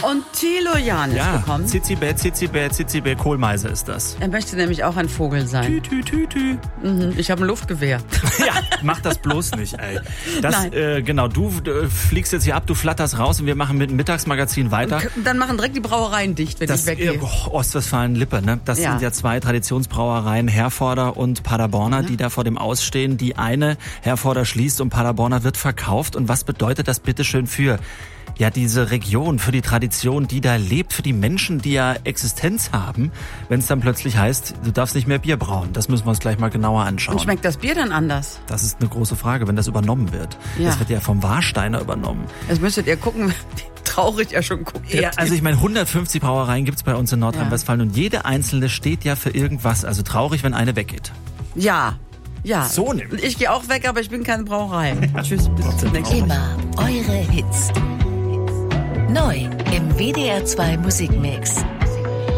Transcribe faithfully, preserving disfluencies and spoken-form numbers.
und Thilo Jahn ist Ja, gekommen. Zizibä, Zizibä, Zizibä, Kohlmeise ist das. Er möchte nämlich auch ein Vogel sein. Tü, tü, tü, tü. Mhm, ich habe ein Luftgewehr. Ja, mach das bloß nicht, ey. Das, Nein. äh, genau, du äh, fliegst jetzt hier ab, du flatterst raus und wir machen mit dem Mittagsmagazin weiter. Und dann machen direkt die Brauereien dicht, wenn Das ich weggehe. oh, Ostwestfalen-Lippe, ne? Das Ja. sind ja zwei Traditionsbrauereien, Herforder und Paderborner, Ja. die da vor dem Ausstehen. Die eine, Herforder, schließt und Paderborner wird verkauft. Und was bedeutet das bitteschön für ja diese Region, für die Tradition, die da lebt, für die Menschen, die ja Existenz haben, wenn es dann plötzlich heißt, du darfst nicht mehr Bier brauen? Das müssen wir uns gleich mal genauer anschauen. Und schmeckt das Bier dann anders? Das ist eine große Frage, wenn das übernommen wird. Ja. Das wird ja vom Warsteiner übernommen. Das müsstet ihr gucken, wie traurig er schon guckt. Ja, also ich meine, hundertfünfzig Brauereien gibt's bei uns in Nordrhein-Westfalen und jede einzelne steht ja für irgendwas. Also traurig, wenn eine weggeht. Ja, ja. So nämlich. Und ich gehe auch weg, aber ich bin keine Brauerei. Tschüss, bis zum nächsten Mal. Immer eure Hits. Neu im W D R zwei Musikmix.